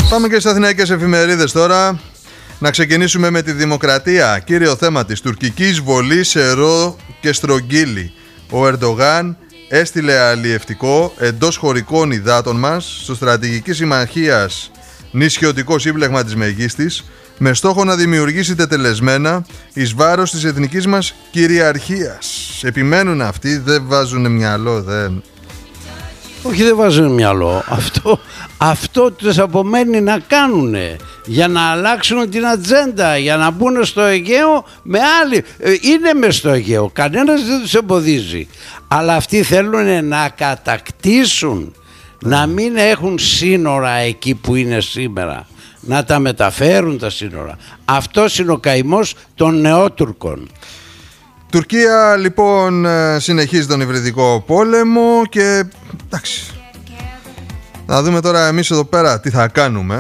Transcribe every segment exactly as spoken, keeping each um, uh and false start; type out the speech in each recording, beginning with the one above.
Πάμε και στις αθηναϊκές εφημερίδες τώρα. Να ξεκινήσουμε με τη Δημοκρατία. Κύριο θέμα της τουρκικής βολής σε Ρο και Στρογγύλη. Ο Ερντογάν έστειλε αλλιευτικό εντός χωρικών υδάτων μας στο στρατηγική συμμαχίας νησιωτικό σύμπλεγμα της Μεγίστης, με στόχο να δημιουργήσει τετελεσμένα εις βάρος της εθνικής μας κυριαρχίας. Επιμένουν αυτοί, δεν βάζουν μυαλό, δεν... Όχι, δεν βάζουν μυαλό. Αυτό, αυτό τους απομένει να κάνουν για να αλλάξουν την ατζέντα, για να μπουν στο Αιγαίο με άλλη. Είναι μες στο Αιγαίο, κανένας δεν τους εμποδίζει. Αλλά αυτοί θέλουν να κατακτήσουν, να μην έχουν σύνορα εκεί που είναι σήμερα, να τα μεταφέρουν τα σύνορα. Αυτός είναι ο καημός των νεότουρκων. Τουρκία λοιπόν συνεχίζει τον υβριδικό πόλεμο και εντάξει, να δούμε τώρα εμείς εδώ πέρα τι θα κάνουμε.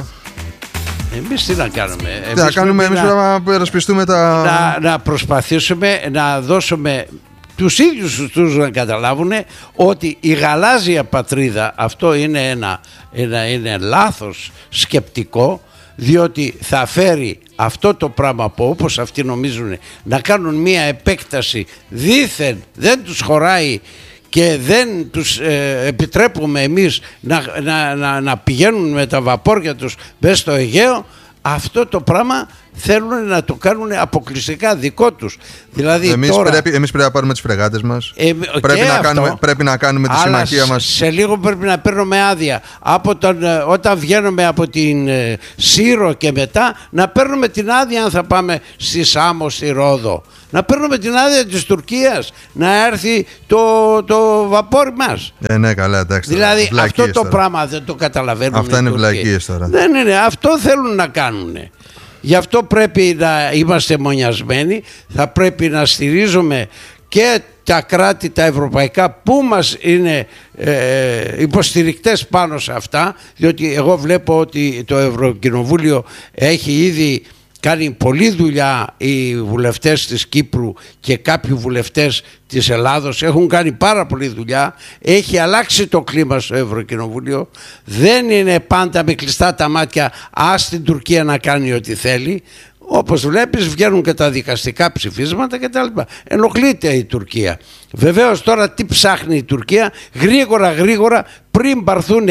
Εμείς τι να κάνουμε. Τι εμείς θα κάνουμε, εμείς πρέπει να περασπιστούμε τα... Να, να προσπαθήσουμε να δώσουμε τους ίδιους τους να καταλάβουν ότι η γαλάζια πατρίδα, αυτό είναι ένα, ένα είναι λάθος σκεπτικό, διότι θα φέρει αυτό το πράγμα που όπως αυτοί νομίζουν να κάνουν μία επέκταση δήθεν δεν τους χωράει και δεν τους ε, επιτρέπουμε εμείς να, να, να, να πηγαίνουν με τα βαπόρια τους μέσα στο Αιγαίο. Αυτό το πράγμα θέλουν να το κάνουν αποκλειστικά δικό τους. Δηλαδή εμείς, τώρα, πρέπει, εμείς πρέπει να πάρουμε τις φρεγάτες μας. Ε, πρέπει, να κάνουμε, πρέπει να κάνουμε τη συμμαχία μας. Σε λίγο πρέπει να παίρνουμε άδεια. Από τον, όταν βγαίνουμε από την ε, Σύρο και μετά, να παίρνουμε την άδεια αν θα πάμε στη Σάμο, στη Ρόδο. Να παίρνουμε την άδεια της Τουρκίας να έρθει το, το βαπόρι μας. Ε, ναι, καλά, εντάξει. Δηλαδή αυτό το τώρα. πράγμα δεν το καταλαβαίνουν. Αυτά είναι βλακίες τώρα. Δεν είναι, αυτό θέλουν να κάνουν. Γι' αυτό πρέπει να είμαστε μονιασμένοι, θα πρέπει να στηρίζουμε και τα κράτη τα ευρωπαϊκά που μας είναι ε, υποστηρικτές πάνω σε αυτά, διότι εγώ βλέπω ότι το Ευρωκοινοβούλιο έχει ήδη κάνει πολλή δουλειά, οι βουλευτές της Κύπρου και κάποιοι βουλευτές της Ελλάδος έχουν κάνει πάρα πολλή δουλειά. Έχει αλλάξει το κλίμα στο Ευρωκοινοβούλιο. Δεν είναι πάντα με κλειστά τα μάτια ας την Τουρκία να κάνει ό,τι θέλει. Όπως βλέπεις βγαίνουν και τα δικαστικά ψηφίσματα και τα λοιπά. Ενοχλείται η Τουρκία. Βεβαίως τώρα τι ψάχνει η Τουρκία? Γρήγορα γρήγορα πριν πάρθουν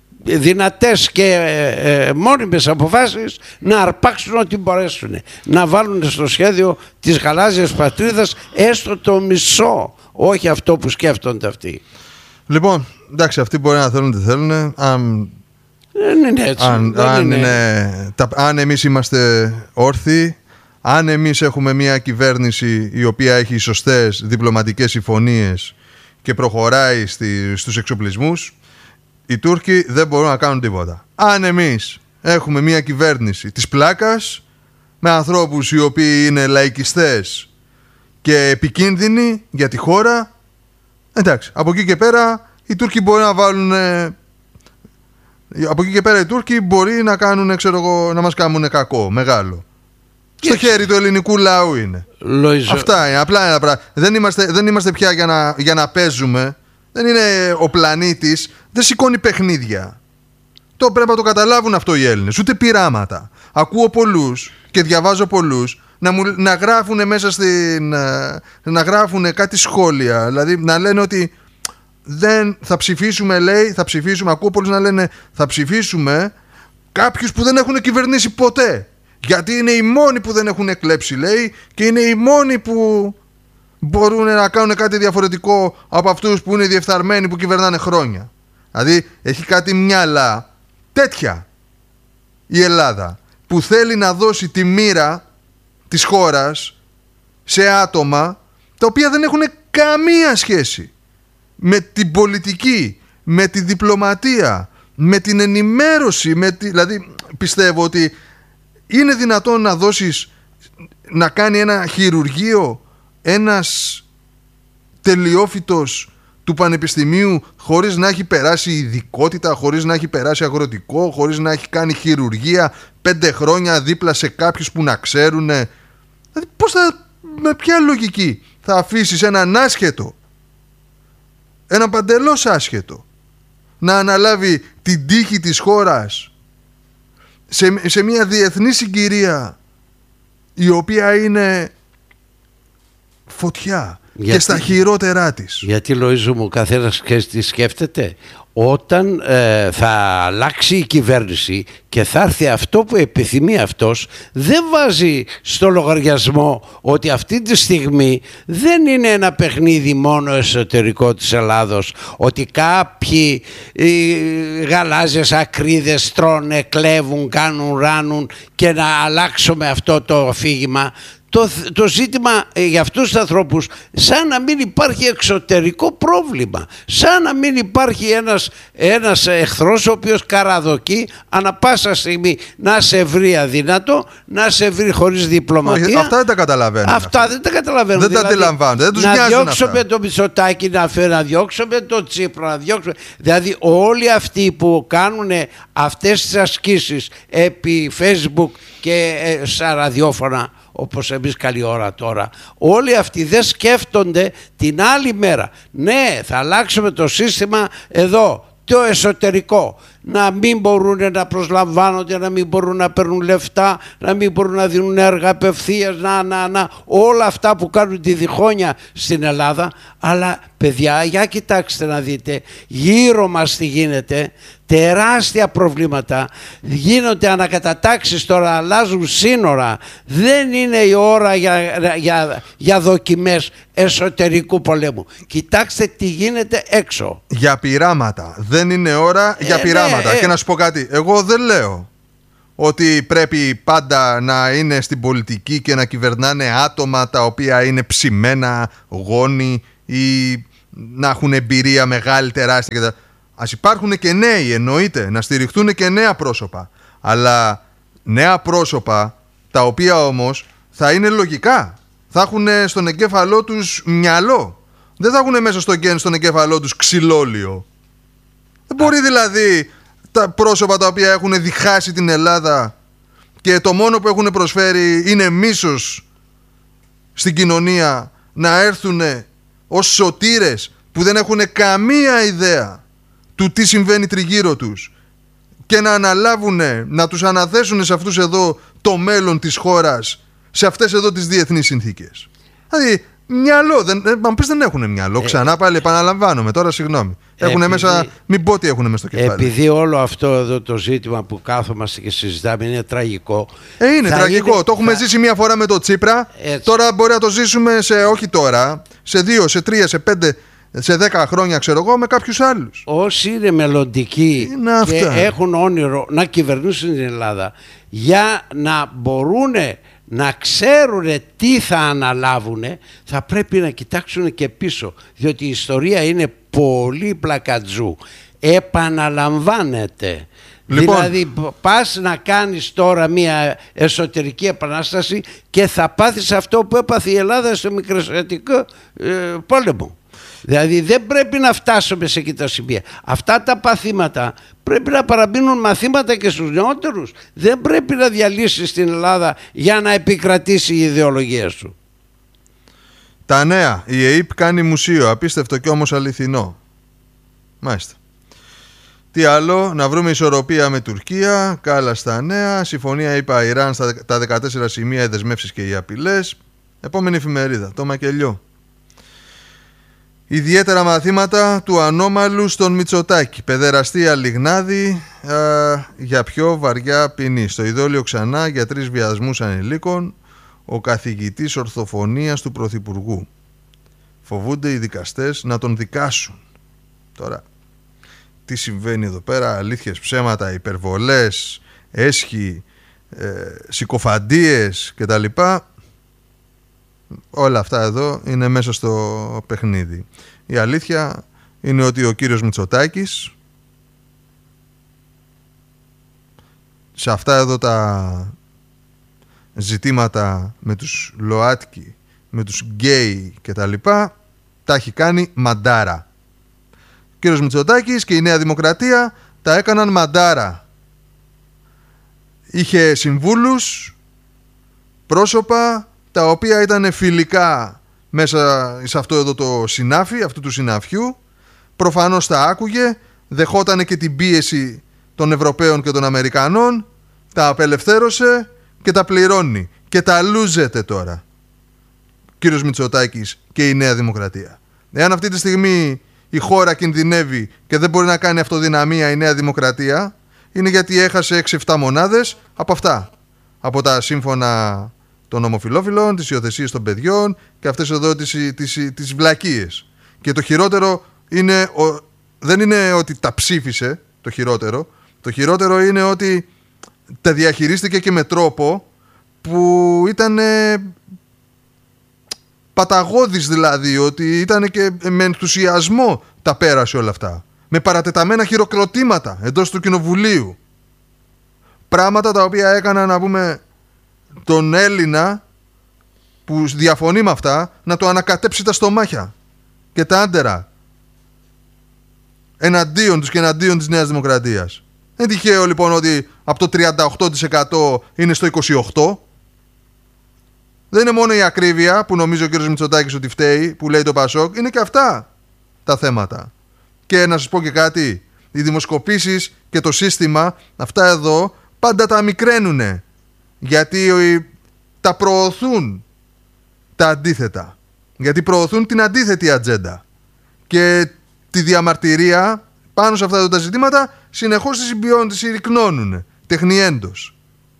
δυνατές και ε, ε, μόνιμες αποφάσεις να αρπάξουν ό,τι μπορέσουν, να βάλουν στο σχέδιο της γαλάζιας πατρίδας έστω το μισό, όχι αυτό που σκέφτονται αυτοί. Λοιπόν, εντάξει, αυτοί μπορεί να θέλουν τι θέλουν. Αν, δεν είναι έτσι. Αν, δεν αν, είναι. Είναι, τα, αν εμείς είμαστε όρθιοι, αν εμείς έχουμε μια κυβέρνηση η οποία έχει σωστές διπλωματικές συμφωνίες και προχωράει στη, στους εξοπλισμούς, οι Τούρκοι δεν μπορούν να κάνουν τίποτα. Αν εμείς έχουμε μια κυβέρνηση της πλάκας με ανθρώπους οι οποίοι είναι λαϊκιστές και επικίνδυνοι για τη χώρα, εντάξει, από εκεί και πέρα οι Τούρκοι μπορεί να βάλουν, από εκεί και πέρα οι Τούρκοι μπορεί να κάνουν, ξέρω εγώ, να μας κάνουν κακό μεγάλο. Στο χέρι του ελληνικού λαού είναι. Λοϊζο. Αυτά είναι, απλά ένα πράγμα. Δεν είμαστε, δεν είμαστε πια για να, για να παίζουμε. Δεν είναι ο πλανήτης, δεν σηκώνει παιχνίδια. Το πρέπει να το καταλάβουν αυτό οι Έλληνες. Ούτε πειράματα. Ακούω πολλούς και διαβάζω πολλούς να, μου, να γράφουν μέσα στην. Να γράφουν κάτι σχόλια. Δηλαδή να λένε ότι δεν θα ψηφίσουμε, λέει, θα ψηφίσουμε. Ακούω πολλούς να λένε θα ψηφίσουμε κάποιους που δεν έχουν κυβερνήσει ποτέ. Γιατί είναι οι μόνοι που δεν έχουν εκλέψει, λέει, και είναι οι μόνοι που μπορούν να κάνουν κάτι διαφορετικό από αυτούς που είναι διεφθαρμένοι, που κυβερνάνε χρόνια. Δηλαδή έχει κάτι μυαλά τέτοια η Ελλάδα, που θέλει να δώσει τη μοίρα της χώρας σε άτομα τα οποία δεν έχουν καμία σχέση με την πολιτική, με τη διπλωματία, με την ενημέρωση, με τη... δηλαδή πιστεύω ότι είναι δυνατόν να δώσεις, να κάνει ένα χειρουργείο ένας τελειόφυτος του πανεπιστημίου χωρίς να έχει περάσει ειδικότητα, χωρίς να έχει περάσει αγροτικό, χωρίς να έχει κάνει χειρουργία πέντε χρόνια δίπλα σε κάποιους που να ξέρουν. Δηλαδή πώς θα, με ποια λογική θα αφήσεις έναν άσχετο, έναν παντελώς άσχετο, να αναλάβει την τύχη της χώρας σε, σε μια διεθνή συγκυρία η οποία είναι φωτιά. Γιατί, και στα χειρότερά της. Γιατί, Λοΐζο μου, καθένας τι σκέφτεται. Όταν ε, θα αλλάξει η κυβέρνηση και θα έρθει αυτό που επιθυμεί αυτός, δεν βάζει στο λογαριασμό ότι αυτή τη στιγμή δεν είναι ένα παιχνίδι μόνο εσωτερικό της Ελλάδος, ότι κάποιοι οι γαλάζιες ακρίδες τρώνε, κλέβουν, κάνουν, ράνουν και να αλλάξουμε αυτό το αφήγημα. Το, το ζήτημα ε, για αυτούς τους ανθρώπους, σαν να μην υπάρχει εξωτερικό πρόβλημα, σαν να μην υπάρχει ένας, ένας εχθρός ο οποίος καραδοκεί ανά πάσα στιγμή να σε βρει αδύνατο, να σε βρει χωρίς διπλωματία. Όχι, αυτά δεν τα καταλαβαίνουν. Αυτά δεν τα καταλαβαίνουν. Δεν δηλαδή, τα αντιλαμβάνονται, δεν τους να νοιάζουν διώξουμε αυτά. το Μητσοτάκη, να, να διώξουμε το Τσίπρα, να διώξουμε. Δηλαδή όλοι αυτοί που κάνουν αυτές τις ασκήσεις επί Facebook και ε, στα ραδιόφωνα, όπως εμείς καλή ώρα τώρα, όλοι αυτοί δεν σκέφτονται την άλλη μέρα. Ναι, θα αλλάξουμε το σύστημα εδώ, το εσωτερικό, να μην μπορούν να προσλαμβάνονται, να μην μπορούν να παίρνουν λεφτά, να μην μπορούν να δίνουν έργα απευθείας, να, να, να, όλα αυτά που κάνουν τη διχόνοια στην Ελλάδα. Αλλά παιδιά, για κοιτάξτε να δείτε γύρω μας τι γίνεται, τεράστια προβλήματα, γίνονται ανακατατάξεις τώρα, αλλάζουν σύνορα, δεν είναι η ώρα για, για, για δοκιμές εσωτερικού πολέμου. Κοιτάξτε τι γίνεται έξω. Για πειράματα, δεν είναι ώρα για ε, πειράματα. Ναι, ε. Και να σου πω κάτι, εγώ δεν λέω ότι πρέπει πάντα να είναι στην πολιτική και να κυβερνάνε άτομα τα οποία είναι ψημένα, γόνοι ή να έχουν εμπειρία μεγάλη, τεράστια. Ας υπάρχουν και νέοι, εννοείται, να στηριχτούν και νέα πρόσωπα. Αλλά νέα πρόσωπα τα οποία όμως θα είναι λογικά. Θα έχουν στον εγκέφαλό τους μυαλό. Δεν θα έχουν μέσα στο, στον εγκέφαλό τους ξυλόλιο. Δεν μπορεί δηλαδή τα πρόσωπα τα οποία έχουν διχάσει την Ελλάδα και το μόνο που έχουν προσφέρει είναι μίσος στην κοινωνία να έρθουν ως σωτήρες που δεν έχουν καμία ιδέα του τι συμβαίνει τριγύρω τους και να αναλάβουν, να τους αναθέσουν σε αυτούς εδώ το μέλλον της χώρας, σε αυτές εδώ τις διεθνείς συνθήκες. Δηλαδή μυαλό, δεν, αν πεις δεν έχουν μυαλό, ξανά πάλι επαναλαμβάνομαι τώρα, συγγνώμη. Έχουν επειδή, μέσα, μην πω τι έχουν μέσα στο κεφάλι. Επειδή όλο αυτό εδώ το ζήτημα που κάθομαστε και συζητάμε είναι τραγικό. Ε, είναι τραγικό. Είναι, το έχουμε θα... ζήσει μία φορά με το Τσίπρα. Έτσι. Τώρα μπορεί να το ζήσουμε σε, όχι τώρα, σε δύο, σε τρία, σε πέντε, σε δέκα χρόνια, ξέρω εγώ, με κάποιους άλλους. Όσοι είναι μελλοντικοί είναι και αυτά. Έχουν όνειρο να κυβερνήσουν την Ελλάδα για να μπορούν να ξέρουν τι θα αναλάβουν, θα πρέπει να κοιτάξουν και πίσω, διότι η ιστορία είναι πολύ πλακατζού, επαναλαμβάνεται. Λοιπόν, δηλαδή πας να κάνεις τώρα μια εσωτερική επανάσταση και θα πάθεις αυτό που έπαθε η Ελλάδα στο Μικρασιατικό ε, πόλεμο. Δηλαδή δεν πρέπει να φτάσουμε σε εκεί τα σημεία. Αυτά τα παθήματα πρέπει να παραμείνουν μαθήματα και στους νεότερους. Δεν πρέπει να διαλύσεις την Ελλάδα για να επικρατήσει η ιδεολογία σου. Τα νέα. Η ΕΥΠ κάνει μουσείο. Απίστευτο και όμως αληθινό. Μάλιστα. Τι άλλο, να βρούμε ισορροπία με Τουρκία. Κάλα στα νέα. Συμφωνία είπα Ιράν στα τα δεκατέσσερα σημεία, οι δεσμεύσεις και οι απειλές. Επόμενη εφημερίδα. Το Μακελιό. Ιδιαίτερα μαθήματα του ανώμαλου στον Μητσοτάκη. Παιδεραστία Λιγνάδη α, για πιο βαριά ποινή. Στο ειδόλιο ξανά για τρεις βιασμούς ανηλίκων. Ο καθηγητής ορθοφωνίας του Πρωθυπουργού. Φοβούνται οι δικαστές να τον δικάσουν. Τώρα, τι συμβαίνει εδώ πέρα, αλήθειες, ψέματα, υπερβολές, έσχοι, ε, συκοφαντίες κτλ. Όλα αυτά εδώ είναι μέσα στο παιχνίδι. Η αλήθεια είναι ότι ο κύριος Μητσοτάκης σε αυτά εδώ τα ζητήματα με τους ΛΟΑΤΚΙ, με τους γκέι και τα λοιπά, τα έχει κάνει μαντάρα. Ο κύριος Μητσοτάκης και η Νέα Δημοκρατία τα έκαναν μαντάρα. Είχε συμβούλους, πρόσωπα τα οποία ήταν φιλικά μέσα σε αυτό εδώ το συνάφι, αυτού του συναφιού. Προφανώς τα άκουγε, δεχότανε και την πίεση των Ευρωπαίων και των Αμερικανών τα απελευθέρωσε και τα πληρώνει. Και τα λούζεται τώρα κύριος Μητσοτάκης και η Νέα Δημοκρατία. Εάν αυτή τη στιγμή η χώρα κινδυνεύει και δεν μπορεί να κάνει αυτοδυναμία η Νέα Δημοκρατία, είναι γιατί έχασε έξι εφτά μονάδες από αυτά. Από τα σύμφωνα των ομοφυλόφιλων, τις υιοθεσίες των παιδιών και αυτές εδώ τις, τις, τις βλακίες. Και το χειρότερο είναι, ο, δεν είναι ότι τα ψήφισε, το χειρότερο. Το χειρότερο είναι ότι τα διαχειρίστηκε και με τρόπο που ήταν παταγώδης, δηλαδή, ότι ήταν και με ενθουσιασμό τα πέρασε όλα αυτά. Με παρατεταμένα χειροκροτήματα εντός του κοινοβουλίου. Πράγματα τα οποία έκαναν, να πούμε, τον Έλληνα που διαφωνεί με αυτά να το ανακατέψει τα στομάχια και τα άντερα εναντίον τους και εναντίον της Νέας Δημοκρατίας. Δεν είναι τυχαίο λοιπόν ότι από το τριάντα οκτώ τοις εκατό είναι στο είκοσι οκτώ τοις εκατό. Δεν είναι μόνο η ακρίβεια που νομίζει ο κ. Μητσοτάκης ότι φταίει, που λέει το Πασόκ, είναι και αυτά τα θέματα. Και να σας πω και κάτι, οι δημοσκοπήσεις και το σύστημα, αυτά εδώ πάντα τα μικραίνουνε, γιατί τα προωθούν τα αντίθετα, γιατί προωθούν την αντίθετη ατζέντα και τη διαμαρτυρία πάνω σε αυτά τα ζητήματα συνεχώς τη συμπιώνουν, τη συρρυκνώνουν τεχνιέντος.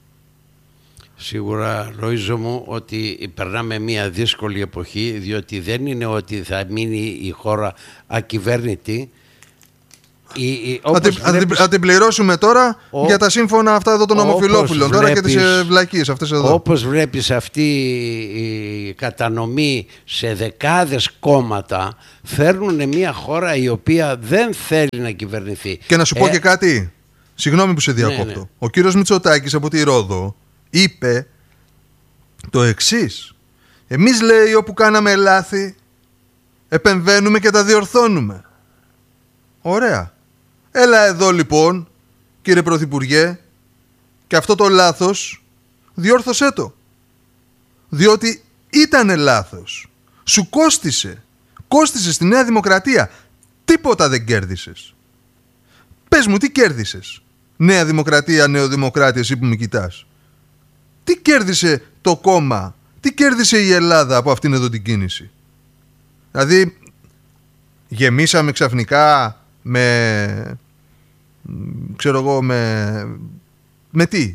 Σίγουρα νομίζω μου ότι περνάμε μια δύσκολη εποχή, διότι δεν είναι ότι θα μείνει η χώρα ακυβέρνητη. Η, η, θα, την, βλέπεις, θα την πληρώσουμε τώρα ο, για τα σύμφωνα αυτά εδώ των ομοφυλόφιλων τώρα και τις βλακίες αυτές εδώ. Όπως βλέπεις, αυτή η κατανομή σε δεκάδες κόμματα φέρνουν μια χώρα η οποία δεν θέλει να κυβερνηθεί. Και να σου πω ε, και κάτι, συγγνώμη που σε διακόπτω. Ναι, ναι. Ο κύριος Μητσοτάκης από τη Ρόδο είπε το εξής: εμείς, λέει, όπου κάναμε λάθη επεμβαίνουμε και τα διορθώνουμε. Ωραία. Έλα εδώ λοιπόν, κύριε Πρωθυπουργέ, και αυτό το λάθος διόρθωσέ το. Διότι ήτανε λάθος. Σου κόστισε. Κόστισε στη Νέα Δημοκρατία. Τίποτα δεν κέρδισες. Πες μου, τι κέρδισες? Νέα Δημοκρατία, Νεοδημοκράτια, εσύ που με κοιτάς. Τι κέρδισε το κόμμα, τι κέρδισε η Ελλάδα από αυτήν εδώ την κίνηση? Δηλαδή γεμίσαμε ξαφνικά με, ξέρω εγώ, με, με τι,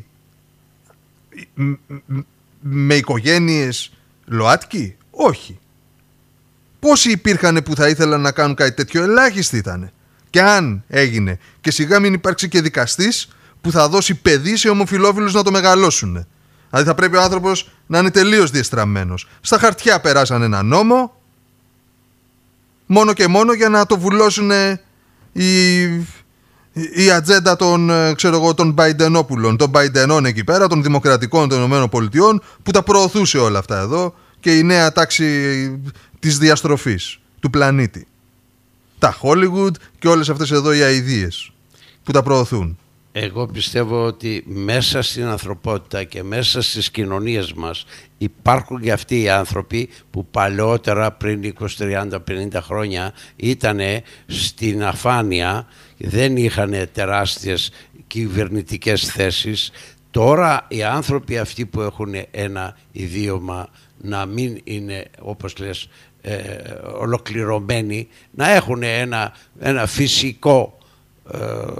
με οικογένειες ΛΟΑΤΚΙ? Όχι. Πόσοι υπήρχαν που θα ήθελαν να κάνουν κάτι τέτοιο? Ελάχιστοι ήτανε. Και αν έγινε, και σιγά μην υπάρξει και δικαστής που θα δώσει παιδί σε ομοφυλόφιλους να το μεγαλώσουν. Δηλαδή θα πρέπει ο άνθρωπος να είναι τελείως διεστραμμένος. Στα χαρτιά περάσαν ένα νόμο μόνο και μόνο για να το βουλώσουν η, η ατζέντα των, ξέρω εγώ, των Μπαϊντενόπουλων, των Μπαϊντενών εκεί πέρα, των Δημοκρατικών των ΗΠΑ, που τα προωθούσε όλα αυτά εδώ, και η νέα τάξη της διαστροφής του πλανήτη. Τα Hollywood και όλες αυτές εδώ οι αηδίες που τα προωθούν. Εγώ πιστεύω ότι μέσα στην ανθρωπότητα και μέσα στις κοινωνίες μας υπάρχουν και αυτοί οι άνθρωποι που παλαιότερα, πριν είκοσι, τριάντα, πενήντα χρόνια, ήταν στην αφάνεια, δεν είχαν τεράστιες κυβερνητικές θέσεις. Τώρα οι άνθρωποι αυτοί που έχουν ένα ιδίωμα να μην είναι, όπως λες, ε, ολοκληρωμένοι, να έχουν ένα, ένα φυσικό ε,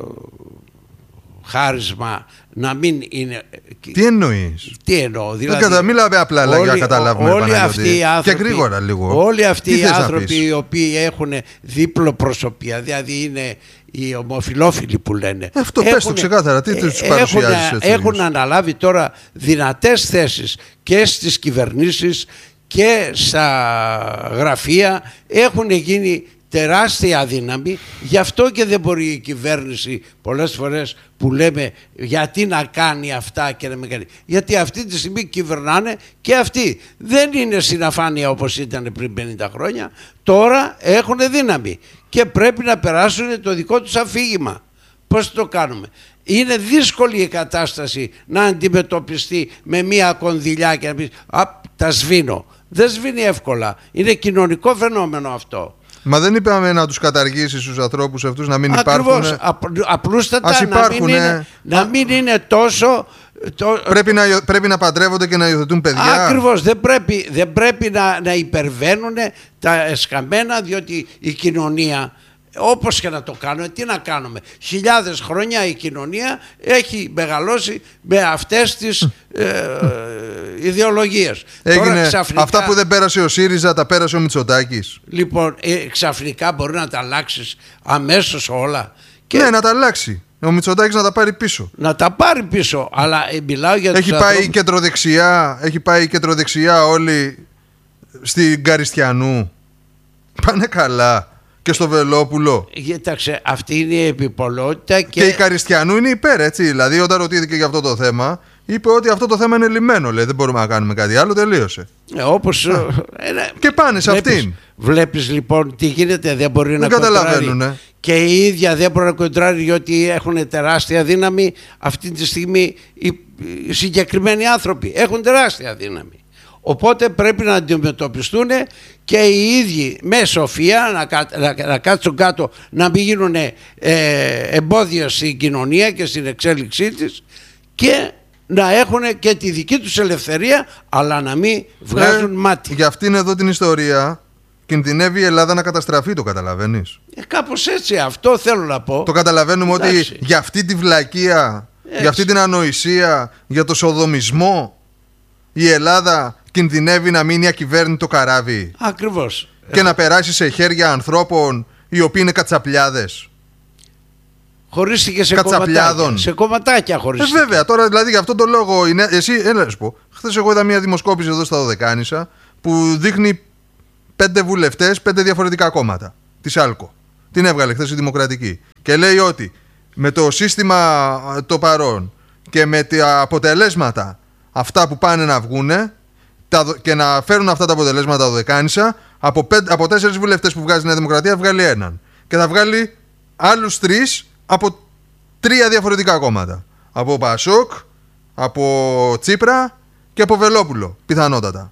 χάρισμα, να μην είναι... Τι εννοείς? Τι εννοώ? Δηλαδή, δεν κατα... Μιλάμε απλά όλοι, για να καταλάβουμε. Όλοι αυτοί οι άνθρωποι, και γρήγορα λίγο. Όλοι αυτοί οι άνθρωποι οι οποίοι έχουν δίπλο προσωπία, δηλαδή είναι οι ομοφυλόφιλοι που λένε. Αυτό πες το ξεκάθαρα. Τι τους παρουσιάζεις έτσι? Έχουν αναλάβει τώρα δυνατές θέσεις και στις κυβερνήσεις και στα γραφεία. Έχουν γίνει τεράστια αδύναμη, γι' αυτό και δεν μπορεί η κυβέρνηση πολλές φορές που λέμε γιατί να κάνει αυτά και να μην κάνει. Γιατί αυτή τη στιγμή κυβερνάνε και αυτοί. Δεν είναι στην αφάνεια όπως ήταν πριν πενήντα χρόνια, τώρα έχουν δύναμη και πρέπει να περάσουν το δικό τους αφήγημα. Πώς το κάνουμε? Είναι δύσκολη η κατάσταση να αντιμετωπιστεί με μία κονδυλιά και να πεις «Α, τα σβήνω». Δεν σβήνει εύκολα. Είναι κοινωνικό φαινόμενο αυτό. Μα δεν είπαμε να τους καταργήσεις τους ανθρώπους αυτούς, να μην Ακριβώς, υπάρχουν. Ακριβώς, απλούστατα να μην, είναι, να μην είναι τόσο Το... Πρέπει, να, πρέπει να παντρεύονται και να υιοθετούν παιδιά. Ακριβώς, δεν πρέπει, δεν πρέπει να, να υπερβαίνουν τα εσκαμμένα, διότι η κοινωνία, όπως και να το κάνουμε, τι να κάνουμε, χιλιάδες χρόνια η κοινωνία έχει μεγαλώσει με αυτές τις ε, ιδεολογίες. Έγινε, Τώρα, ξαφνικά, αυτά που δεν πέρασε ο ΣΥΡΙΖΑ τα πέρασε ο Μητσοτάκης. Λοιπόν, ε, ξαφνικά μπορεί να τα αλλάξεις αμέσως όλα. Και ναι, να τα αλλάξει. Ο Μητσοτάκης να τα πάρει πίσω. Να τα πάρει πίσω, αλλά ε, μιλάω για έχει τους πάει ανθρώπους... κεντροδεξιά, έχει πάει κεντροδεξιά όλοι στην Καριστιανού. Πάνε καλά. Και στο Βελόπουλο. Κοίταξε, αυτή είναι η επιπολότητα και... και η Καριστιανού είναι υπέρ, έτσι. Δηλαδή, όταν ρωτήθηκε για αυτό το θέμα, είπε ότι αυτό το θέμα είναι λυμμένο. Λέει, δεν μπορούμε να κάνουμε κάτι άλλο, τελείωσε. Ε, όπως, ε, και πάνε σε βλέπεις, αυτήν. Βλέπεις λοιπόν τι γίνεται, δεν μπορεί δεν να καταλαβαίνουν. κοντράρει. Και η ίδια δεν μπορεί να κοντράρει, γιατί έχουν τεράστια δύναμη αυτή τη στιγμή. Οι, οι συγκεκριμένοι άνθρωποι έχουν τεράστια δύναμη. Οπότε πρέπει να αντιμετωπιστούν και οι ίδιοι με σοφία να, κα, να, να κάτσουν κάτω, να μην γίνουν ε, εμπόδια στην κοινωνία και στην εξέλιξή της, και να έχουν και τη δική τους ελευθερία, αλλά να μην βγάζουν ε, μάτι. Για αυτήν εδώ την ιστορία κινδυνεύει η Ελλάδα να καταστραφεί, το καταλαβαίνεις? Ε, κάπως έτσι, αυτό θέλω να πω. Το καταλαβαίνουμε. Εντάξει. Ότι για αυτή τη βλακεία, έτσι, για αυτή την ανοησία, για το σοδομισμό, η Ελλάδα κινδυνεύει να μείνει ακυβέρνητο καράβι. Ακριβώς. Και να περάσει σε χέρια ανθρώπων οι οποίοι είναι κατσαπλιάδες. Χωρίστηκε σε κομματάκια. Σε κομματάκια χωρίστηκε. Ε, βέβαια, τώρα δηλαδή για αυτόν τον λόγο. Είναι, εσύ, έλα να σου πω. Χθες εγώ είδα μια δημοσκόπηση εδώ στα Δωδεκάνησα που δείχνει πέντε βουλευτές, πέντε διαφορετικά κόμματα. Τη ΑΛΚΟ. Την έβγαλε χθες η Δημοκρατική. Και λέει ότι με το σύστημα το παρόν και με τα αποτελέσματα αυτά που πάνε να βγούνε και να φέρουν αυτά τα αποτελέσματα Δωδεκάνησα, από, πέντε, από τέσσερις βουλευτές που βγάζει η Νέα Δημοκρατία βγάλει έναν. Και θα βγάλει άλλους τρεις από τρία διαφορετικά κόμματα. Από Πασόκ, από Τσίπρα και από Βελόπουλο, πιθανότατα.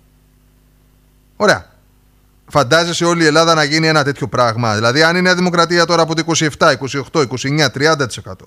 Ωραία. Φαντάζεσαι όλη η Ελλάδα να γίνει ένα τέτοιο πράγμα? Δηλαδή, αν η Νέα Δημοκρατία τώρα από το είκοσι επτά, είκοσι οκτώ, είκοσι εννιά, τριάντα τοις εκατό,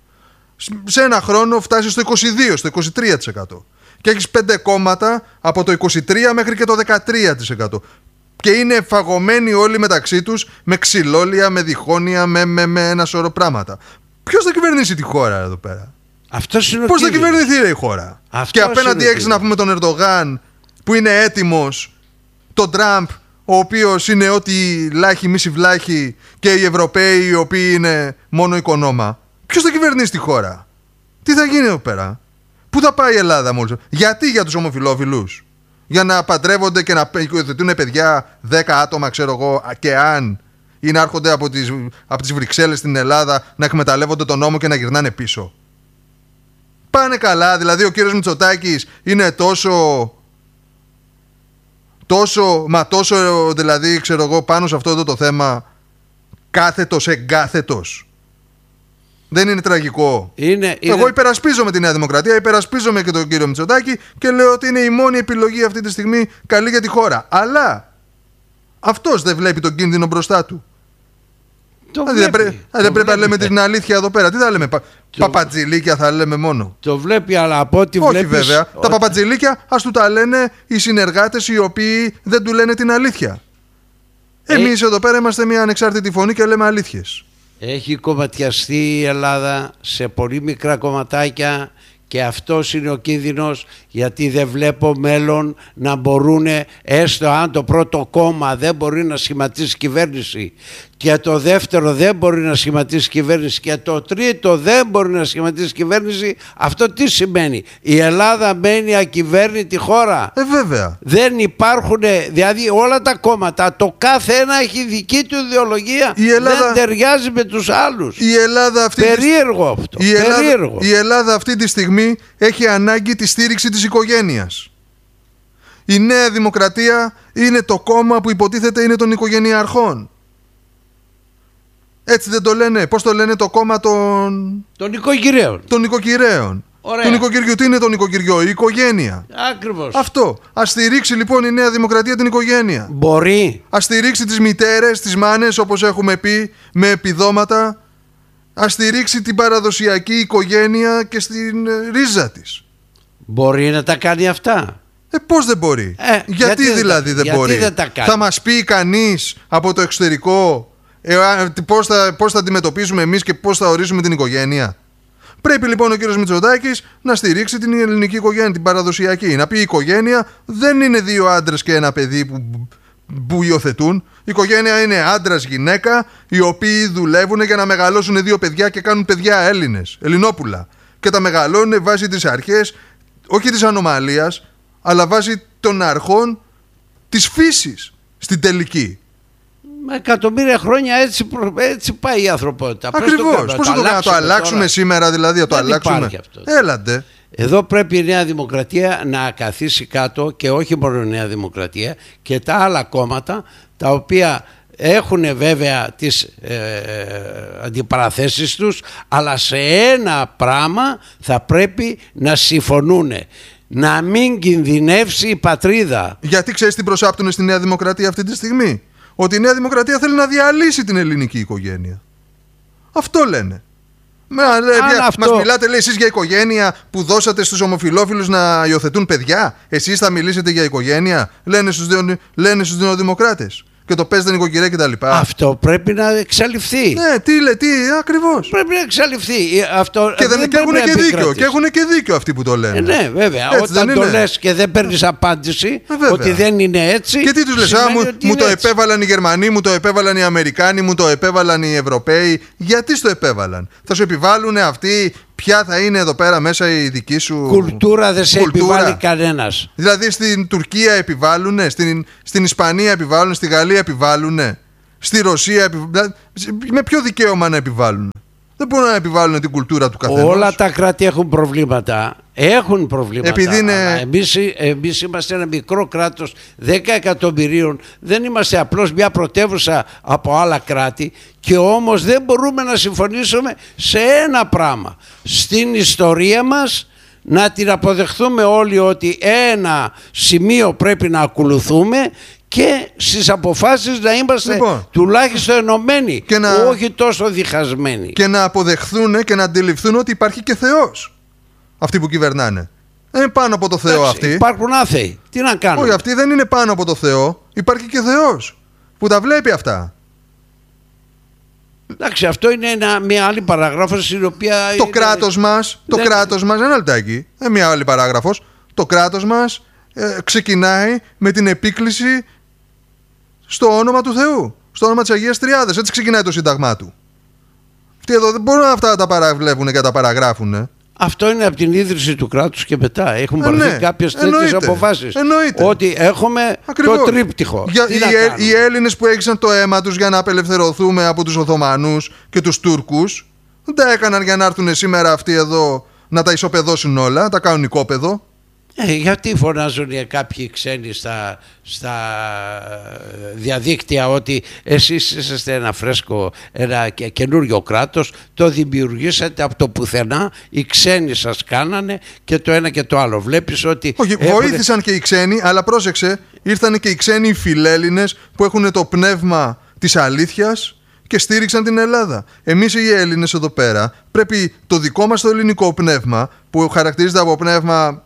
σε ένα χρόνο φτάσει στο είκοσι δύο τοις εκατό, στο είκοσι τρία τοις εκατό. Και έχεις πέντε κόμματα από το είκοσι τρία μέχρι και το δεκατρία τοις εκατό. Και είναι φαγωμένοι όλοι μεταξύ τους με ξυλόλια, με διχόνοια, με, με, με ένα σωρό πράγματα. Ποιος θα κυβερνήσει τη χώρα εδώ πέρα? Αυτός είναι ο Πώς θα κύριος. κυβερνηθεί η χώρα? Αυτός και απέναντι έχεις να πούμε τον Ερντογάν που είναι έτοιμος, τον Τραμπ ο οποίος είναι ό,τι λάχη μίση βλάχη, και οι Ευρωπαίοι οι οποίοι είναι μόνο οικονόμα. Ποιος θα κυβερνήσει τη χώρα? Τι θα γίνει εδώ πέρα? Πού θα πάει η Ελλάδα μόλις? Γιατί για τους ομοφυλόφιλους? Για να παντρεύονται και να υιοθετούν παιδιά δέκα άτομα, ξέρω εγώ, και αν, ή να έρχονται από τις, από τις Βρυξέλλες στην Ελλάδα να εκμεταλλεύονται τον νόμο και να γυρνάνε πίσω? Πάνε καλά? Δηλαδή ο κύριος Μητσοτάκης είναι τόσο τόσο, μα τόσο δηλαδή, ξέρω εγώ, πάνω σε αυτό εδώ το θέμα κάθετος εγκάθετος? Δεν είναι τραγικό? Είναι, είναι... Εγώ υπερασπίζομαι τη Νέα Δημοκρατία, υπερασπίζομαι και τον κύριο Μητσοτάκη και λέω ότι είναι η μόνη επιλογή αυτή τη στιγμή καλή για τη χώρα. Αλλά αυτός δεν βλέπει τον κίνδυνο μπροστά του. Το δεν πρέ... δεν πρέπει να λέμε την αλήθεια εδώ πέρα. Τι θα λέμε? Πα... Το... Παπατζηλίκια θα λέμε μόνο? Το βλέπει, αλλά από ό,τι όχι βλέπεις... βέβαια. Ότι... Τα παπατζηλίκια ας του τα λένε οι συνεργάτες οι οποίοι δεν του λένε την αλήθεια. Ε... Εμείς εδώ πέρα είμαστε μια ανεξάρτητη φωνή και λέμε αλήθειες. Έχει κομματιαστεί η Ελλάδα σε πολύ μικρά κομματάκια, και αυτός είναι ο κίνδυνος, γιατί δεν βλέπω μέλλον να μπορούν, έστω αν το πρώτο κόμμα δεν μπορεί να σχηματίσει κυβέρνηση και το δεύτερο δεν μπορεί να σχηματίσει κυβέρνηση και το τρίτο δεν μπορεί να σχηματίσει κυβέρνηση, αυτό τι σημαίνει? Η Ελλάδα μένει ακυβέρνητη χώρα. Ε, βέβαια. Δεν υπάρχουν, δηλαδή όλα τα κόμματα, το κάθε ένα έχει δική του ιδεολογία. Η Ελλάδα... δεν ταιριάζει με τους άλλους. Η Ελλάδα αυτή Περίεργο αυτό. Η Ελλάδα... Περίεργο. Η Ελλάδα αυτή τη στιγμή έχει ανάγκη τη στήριξη της οικογένειας. Η Νέα Δημοκρατία είναι το κόμμα που υποτίθεται είναι των οικογενειαρχών. Έτσι δεν το λένε? Πώς το λένε το κόμμα των... των οικοκυρέων. Των οικοκυρέων. Ωραία. Του νοικοκυριού. Τι είναι το νοικοκυριό? Η οικογένεια. Ακριβώς. Αυτό. Ας στηρίξει λοιπόν η Νέα Δημοκρατία την οικογένεια. Μπορεί. Ας στηρίξει τις μητέρες, τις μάνες, όπως έχουμε πει, με επιδόματα. Ας στηρίξει την παραδοσιακή οικογένεια και στην ρίζα της. Μπορεί να τα κάνει αυτά. Ε, πώς δεν μπορεί. Ε, γιατί, γιατί δηλαδή δεν γιατί μπορεί. Δεν τα κάνει. Θα μας πει κανείς από το εξωτερικό ε, πώς, θα, πώς θα αντιμετωπίζουμε εμείς και πώς θα ορίσουμε την οικογένεια. Πρέπει λοιπόν ο κύριος Μητσοτάκης να στηρίξει την ελληνική οικογένεια, την παραδοσιακή. Να πει η οικογένεια δεν είναι δύο άντρες και ένα παιδί που, που υιοθετούν. Η οικογένεια είναι άντρας, γυναίκα, οι οποίοι δουλεύουν για να μεγαλώσουν δύο παιδιά και κάνουν παιδιά Έλληνες, Ελληνόπουλα. Και τα μεγαλώνουν βάσει τις αρχές, όχι της ανομαλίας, αλλά βάσει των αρχών της φύσης στην τελική. Με εκατομμύρια χρόνια έτσι, προ... έτσι πάει η ανθρωπότητα. Ακριβώς. Πώς θα το, το, το, το αλλάξουμε τώρα σήμερα, δηλαδή, να το δεν αλλάξουμε. Έλατε. Εδώ πρέπει η Νέα Δημοκρατία να καθίσει κάτω, και όχι μόνο η Νέα Δημοκρατία και τα άλλα κόμματα, τα οποία έχουν βέβαια τις ε, αντιπαραθέσεις τους, αλλά σε ένα πράγμα θα πρέπει να συμφωνούν. Να μην κινδυνεύσει η πατρίδα. Γιατί ξέρεις τι προσάπτουν στη Νέα Δημοκρατία αυτή τη στιγμή? Ότι η Νέα Δημοκρατία θέλει να διαλύσει την ελληνική οικογένεια. Αυτό λένε. Μα, λέει, αυτό... Μας μιλάτε, λέει, εσείς για οικογένεια που δώσατε στους ομοφυλόφιλους να υιοθετούν παιδιά. Εσείς θα μιλήσετε για οικογένεια, λένε στους, λένε στους νεοδημοκράτες. Και το παίζετε νοικοκυρέ και τα λοιπά. Αυτό πρέπει να εξαλειφθεί. Ναι, τι λέει, τι, ακριβώς. Πρέπει να εξαλειφθεί. Αυτό και δεν, δεν και έχουν και δίκιο. Και έχουν και δίκιο αυτοί που το λένε. Ε, ναι, βέβαια. Έτσι όταν το λες και δεν παίρνεις απάντηση ε, ότι δεν είναι έτσι. Και τι τους λες, α, μου, μου το έτσι. Επέβαλαν οι Γερμανοί, μου το επέβαλαν οι Αμερικάνοι, μου το επέβαλαν οι Ευρωπαίοι. Γιατί στο επέβαλαν? Θα σου επιβάλλουν αυτοί ποια θα είναι εδώ πέρα μέσα η δική σου κουλτούρα? Δεν σε κουλτούρα. Επιβάλλει κανένας. Δηλαδή στην Τουρκία επιβάλλουνε, στην, στην Ισπανία επιβάλλουνε, στη Γαλλία επιβάλλουνε, στη Ρωσία επιβάλλουνε. Με ποιο δικαίωμα να επιβάλλουν? Δεν μπορούν να επιβάλλουν την κουλτούρα του καθενός. Όλα τα κράτη έχουν προβλήματα. Έχουν προβλήματα. Επειδή είναι... εμείς, εμείς είμαστε ένα μικρό κράτος δέκα εκατομμυρίων. Δεν είμαστε απλώς μια πρωτεύουσα από άλλα κράτη. Και όμως δεν μπορούμε να συμφωνήσουμε σε ένα πράγμα. Στην ιστορία μας να την αποδεχθούμε όλοι ότι ένα σημείο πρέπει να ακολουθούμε, και στις αποφάσεις να είμαστε λοιπόν τουλάχιστον ενωμένοι, και να... όχι τόσο διχασμένοι. Και να αποδεχθούν και να αντιληφθούν ότι υπάρχει και Θεός. Αυτοί που κυβερνάνε δεν είναι πάνω από το Θεό. Εντάξει, αυτοί υπάρχουν άθεοι. Τι να κάνουν? Όχι, αυτοί δεν είναι πάνω από το Θεό. Υπάρχει και Θεός που τα βλέπει αυτά. Εντάξει, αυτό είναι ένα, μια άλλη παράγραφος στην οποία... Το είναι... κράτος μας, το δεν... κράτος μας, ένα λεπτάκι, ε, μια άλλη παράγραφος. Το κράτος μας ε, ξεκινάει με την επίκληση στο όνομα του Θεού, στο όνομα της Αγίας Τριάδας. Έτσι ξεκινάει το σύνταγμά του. Αυτοί εδώ δεν μπορούν αυτά να τα παραβλέπουν και να τα παραγράφουν. Ε. Αυτό είναι από την ίδρυση του κράτους και μετά. Έχουν πάρθει ε, ναι. κάποιες τέτοιες αποφάσεις. Εννοείται. Ότι έχουμε ακριβώς το τρίπτυχο. Για, οι, ε, οι Έλληνες που έριξαν το αίμα τους για να απελευθερωθούμε από τους Οθωμανούς και τους Τούρκους, δεν τα έκαναν για να έρθουν σήμερα αυτοί εδώ να τα ισοπεδώσουν όλα, να τα κάνουν οικόπεδο. Ε, γιατί φωνάζουν κάποιοι ξένοι στα, στα διαδίκτυα ότι εσείς είσαστε ένα φρέσκο, ένα καινούριο κράτος, το δημιουργήσατε από το πουθενά, οι ξένοι σας κάνανε και το ένα και το άλλο. Βλέπεις ότι... Όχι, έχουν... βοήθησαν και οι ξένοι, αλλά πρόσεξε, ήρθαν και οι ξένοι οι φιλέλληνες που έχουν το πνεύμα της αλήθειας και στήριξαν την Ελλάδα. Εμείς οι Έλληνες εδώ πέρα πρέπει το δικό μας το ελληνικό πνεύμα, που χαρακτηρίζεται από πνεύμα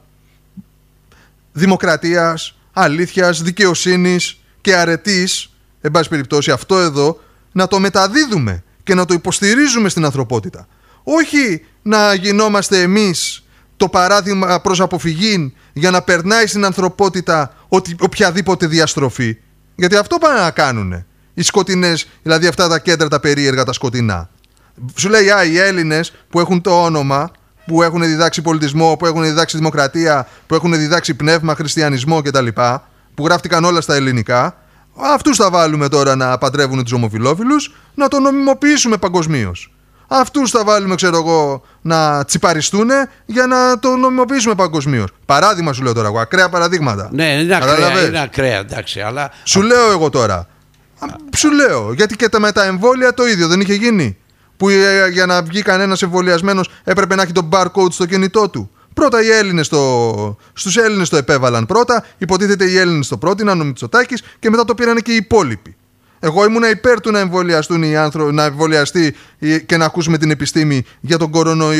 δημοκρατίας, αλήθειας, δικαιοσύνης και αρετής, εν πάση περιπτώσει, αυτό εδώ να το μεταδίδουμε και να το υποστηρίζουμε στην ανθρωπότητα. Όχι να γινόμαστε εμείς το παράδειγμα προς αποφυγή για να περνάει στην ανθρωπότητα ότι, οποιαδήποτε διαστροφή. Γιατί αυτό πάνε να κάνουνε οι σκοτεινές, δηλαδή αυτά τα κέντρα τα περίεργα, τα σκοτεινά. Σου λέει, α, οι Έλληνες που έχουν το όνομα, που έχουν διδάξει πολιτισμό, που έχουν διδάξει δημοκρατία, που έχουν διδάξει πνεύμα, χριστιανισμό κτλ., που γράφτηκαν όλα στα ελληνικά, αυτούς θα βάλουμε τώρα να παντρεύουν τους ομοφυλόφιλους, να το νομιμοποιήσουμε παγκοσμίως. Αυτούς θα βάλουμε, ξέρω εγώ, να τσιπαριστούν για να το νομιμοποιήσουμε παγκοσμίως. Παράδειγμα σου λέω τώρα εγώ, ακραία παραδείγματα. Ναι, είναι ακραία, είναι ακραία, εντάξει, αλλά... Σου λέω εγώ τώρα. Α, σου λέω, γιατί και τα με τα εμβόλια το ίδιο δεν είχε γίνει. Που για να βγει κανένας εμβολιασμένος έπρεπε να έχει το barcode στο κινητό του. Πρώτα οι Έλληνες το... στους Έλληνες το επέβαλαν πρώτα, υποτίθεται οι Έλληνες το πρότειναν, ο Μητσοτάκης, και μετά το πήραν και οι υπόλοιποι. Εγώ ήμουνα υπέρ του να εμβολιαστούν οι άνθρωποι, να εμβολιαστεί και να ακούσουμε την επιστήμη για τον κορονοϊό.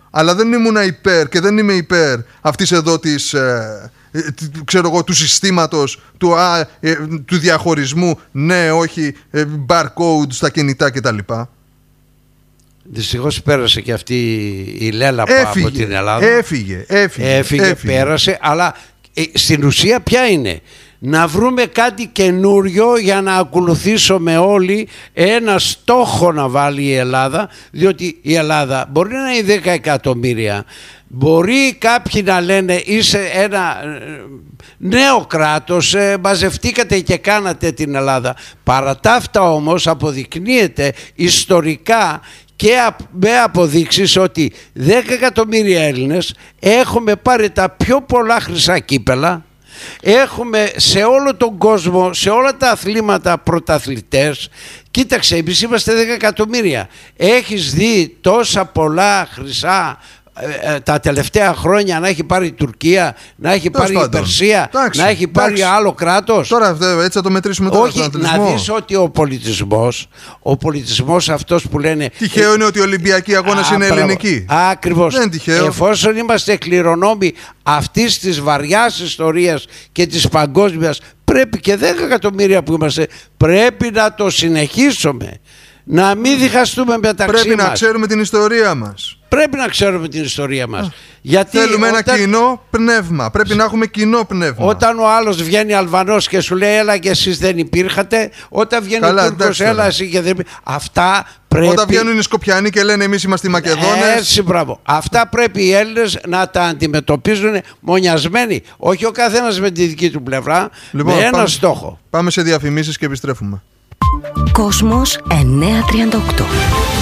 Αλλά δεν ήμουν υπέρ και δεν είμαι υπέρ αυτής εδώ της, ε, ε, ξέρω εγώ, του συστήματος, του, α, ε, του διαχωρισμού, ναι, όχι, ε, barcode στα κινητά κτλ. Δυστυχώς πέρασε και αυτή η λέλαπα Έφυγε, από την Ελλάδα. Έφυγε, έφυγε, έφυγε, έφυγε. πέρασε, αλλά ε, στην ουσία ποια είναι? Να βρούμε κάτι καινούριο για να ακολουθήσουμε όλοι, ένα στόχο να βάλει η Ελλάδα, διότι η Ελλάδα μπορεί να είναι δέκα εκατομμύρια, μπορεί κάποιοι να λένε είσαι ένα νέο κράτος, μαζευτήκατε και κάνατε την Ελλάδα. Παρά τα αυτά όμως αποδεικνύεται ιστορικά και με αποδείξεις ότι δέκα εκατομμύρια Έλληνες έχουμε πάρει τα πιο πολλά χρυσά κύπελα. Έχουμε σε όλο τον κόσμο, σε όλα τα αθλήματα πρωταθλητές. Κοίταξε, εμείς είμαστε δέκα εκατομμύρια. Έχεις δει τόσα πολλά χρυσά ε, τα τελευταία χρόνια να έχει πάρει η Τουρκία, να έχει πάρει η Περσία, να έχει πάρει άλλο κράτος? Τώρα έτσι θα το μετρήσουμε τώρα. Όχι, να δεις ότι ο πολιτισμός, ο πολιτισμός αυτός που λένε... Τυχαίο είναι ότι οι Ολυμπιακοί αγώνες είναι ελληνικοί. Ακριβώς. Δεν είναι τυχαίο. Εφόσον είμαστε κληρονόμοι αυτής της βαριάς ιστορίας και της παγκόσμιας, πρέπει και δέκα εκατομμύρια που είμαστε, πρέπει να το συνεχίσουμε. Να μην διχαστούμε μεταξύ μας. Πρέπει να ξέρουμε την ιστορία μας. Πρέπει να ξέρουμε την ιστορία μας. Α, γιατί θέλουμε όταν... ένα κοινό πνεύμα. Πρέπει να έχουμε κοινό πνεύμα. Όταν ο άλλος βγαίνει Αλβανός και σου λέει έλα και εσείς δεν υπήρχατε, όταν βγαίνει Καλά, ο Τούρκος έλα εσύ και δεν υπήρχατε. Αυτά πρέπει... Όταν βγαίνουν οι Σκοπιανοί και λένε εμείς είμαστε οι Μακεδόνες. Έτσι, μπράβο. Αυτά πρέπει οι Έλληνες να τα αντιμετωπίζουν μονιασμένοι. Όχι ο καθένας με τη δική του πλευρά, λοιπόν, με ένα πάμε, στόχο. Πάμε σε διαφημίσεις και επιστρέφουμε. Κόσμος εννιακόσια τριάντα οκτώ.